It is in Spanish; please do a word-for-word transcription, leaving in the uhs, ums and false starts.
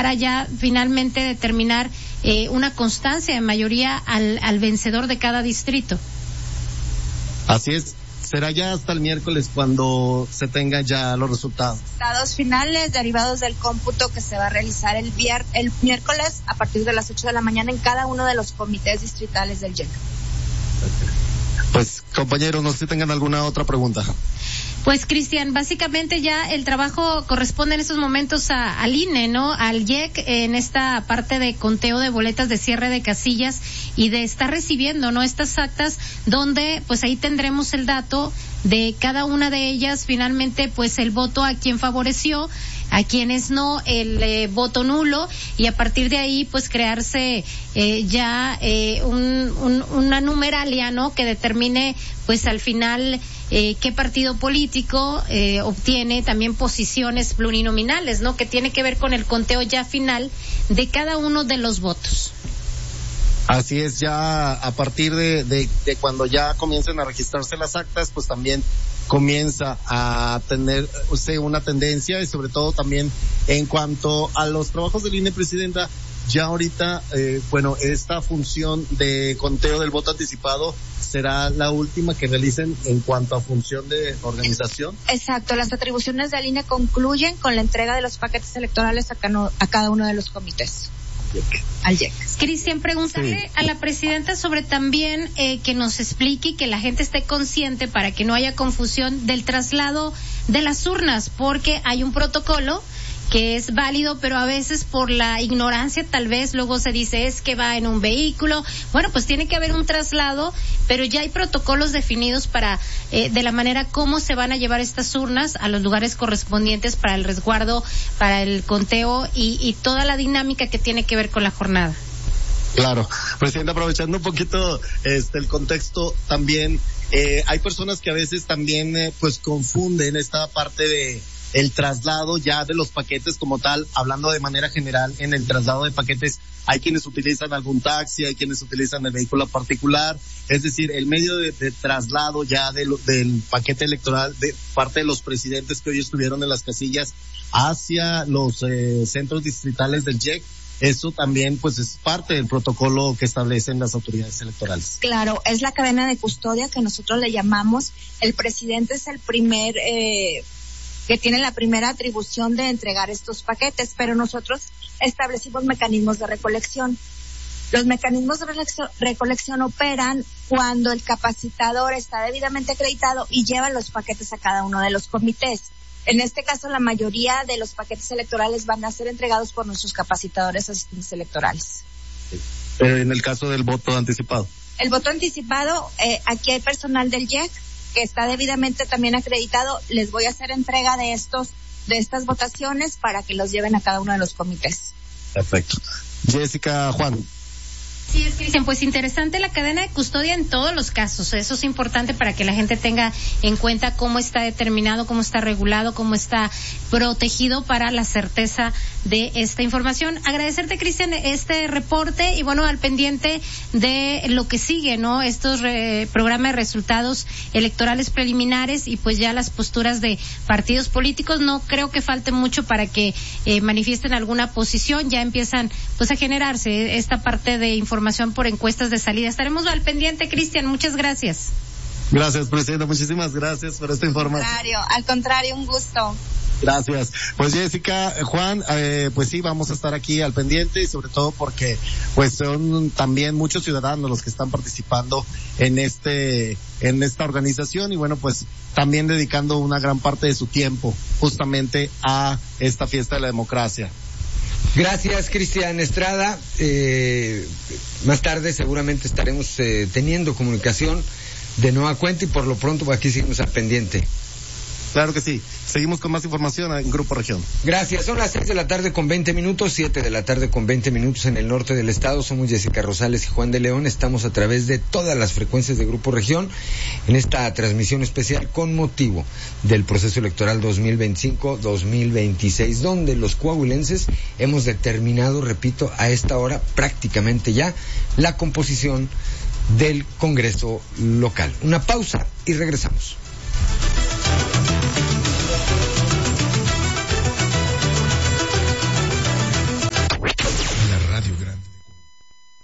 para ya finalmente determinar eh, una constancia de mayoría al, al vencedor de cada distrito. Así es. Será ya hasta el miércoles cuando se tengan ya los resultados. Resultados finales derivados del cómputo que se va a realizar el, vier- el miércoles a partir de las ocho de la mañana en cada uno de los comités distritales del Y E C. Pues, compañeros, no sé si tengan alguna otra pregunta. Pues, Cristian, básicamente ya el trabajo corresponde en estos momentos a, al I N E, ¿no? Al I E C, en esta parte de conteo de boletas de cierre de casillas y de estar recibiendo, ¿no? Estas actas donde, pues ahí tendremos el dato de cada una de ellas, finalmente, pues el voto a quien favoreció, a quienes no, el eh, voto nulo, y a partir de ahí, pues crearse eh, ya eh, un, un, una numeralia, ¿no? Que determine, pues al final, eh, qué partido político eh, obtiene también posiciones plurinominales, ¿no? Que tiene que ver con el conteo ya final de cada uno de los votos. Así es, ya a partir de, de, de cuando ya comiencen a registrarse las actas, pues también comienza a tener usted una tendencia, y sobre todo también en cuanto a los trabajos del I N E, Presidenta, ya ahorita, eh, bueno, esta función de conteo del voto anticipado será la última que realicen en cuanto a función de organización. Exacto, las atribuciones del I N E concluyen con la entrega de los paquetes electorales a, cano, a cada uno de los comités. Al Y E C. Cristian, preguntarle sí. a la presidenta sobre también eh, que nos explique y que la gente esté consciente para que no haya confusión del traslado de las urnas, porque hay un protocolo que es válido, pero a veces por la ignorancia tal vez luego se dice es que va en un vehículo. Bueno, pues tiene que haber un traslado, pero ya hay protocolos definidos para eh, de la manera como se van a llevar estas urnas a los lugares correspondientes para el resguardo, para el conteo y, y toda la dinámica que tiene que ver con la jornada. Claro, presidente, aprovechando un poquito este el contexto también, eh, hay personas que a veces también eh, pues confunden esta parte de el traslado ya de los paquetes como tal, hablando de manera general. En el traslado de paquetes hay quienes utilizan algún taxi, hay quienes utilizan el vehículo particular, es decir, el medio de, de traslado ya de lo, del paquete electoral de parte de los presidentes que hoy estuvieron en las casillas hacia los eh, centros distritales del Y E C. Eso también pues es parte del protocolo que establecen las autoridades electorales. Claro, es la cadena de custodia que nosotros le llamamos. El presidente es el primer eh, que tiene la primera atribución de entregar estos paquetes, pero nosotros establecimos mecanismos de recolección. Los mecanismos de recolección operan cuando el capacitador está debidamente acreditado y lleva los paquetes a cada uno de los comités. En este caso, la mayoría de los paquetes electorales van a ser entregados por nuestros capacitadores asistentes electorales. Pero en el caso del voto anticipado. El voto anticipado, eh, aquí hay personal del Y E C que está debidamente también acreditado. Les voy a hacer entrega de estos, de estas votaciones para que los lleven a cada uno de los comités. Perfecto. Jessica, Juan. Sí, es Cristian, pues interesante la cadena de custodia en todos los casos. Eso es importante para que la gente tenga en cuenta cómo está determinado, cómo está regulado, cómo está protegido para la certeza de esta información. Agradecerte, Cristian, este reporte y bueno, al pendiente de lo que sigue, ¿no? Estos re, programas de resultados electorales preliminares y pues ya las posturas de partidos políticos. No creo que falte mucho para que eh, manifiesten alguna posición. Ya empiezan pues a generarse esta parte de información por encuestas de salida. Estaremos al pendiente, Cristian. Muchas gracias. Gracias, presidenta. Muchísimas gracias por esta información. Al contrario, al contrario, un gusto. Gracias. Pues Jessica, Juan, eh, pues sí, vamos a estar aquí al pendiente y sobre todo porque pues son también muchos ciudadanos los que están participando en este, en esta organización y bueno, pues también dedicando una gran parte de su tiempo justamente a esta fiesta de la democracia. Gracias, Cristian Estrada. Eh, más tarde seguramente estaremos eh, teniendo comunicación de nueva cuenta y por lo pronto aquí seguimos al pendiente. Claro que sí. Seguimos con más información en Grupo Región. Gracias. Son las seis de la tarde con veinte minutos, siete de la tarde con veinte minutos en el norte del estado. Somos Jessica Rosales y Juan de León. Estamos a través de todas las frecuencias de Grupo Región en esta transmisión especial con motivo del proceso electoral dos mil veinticinco dos mil veintiséis, donde los coahuilenses hemos determinado, repito, a esta hora prácticamente ya la composición del Congreso local. Una pausa y regresamos.